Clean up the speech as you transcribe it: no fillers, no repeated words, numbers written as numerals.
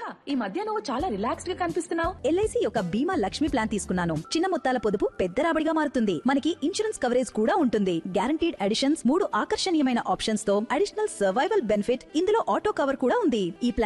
ఈ మధ్య నువ్వు చాలా రిలాక్స్డ్ గా కనిపిస్తున్నావు. ఎల్ఐసి యొక్క బీమా లక్ష్మి ప్లాన్ తీసుకున్నాను. చిన్న మొత్తాల పొదుపు పెద్ద రాబడిగా మారుతుంది. మనకి ఇన్సూరెన్స్ కవరేజ్ కూడా ఉంటుంది. గ్యారంటీడ్ అడిషన్స్, 3 ఆకర్షణీయమైన ఆప్షన్స్ తో అడిషనల్ సర్వైవల్ బెనిఫిట్, ఇందులో ఆటో కవర్ కూడా ఉంది. ఈ ప్లాన్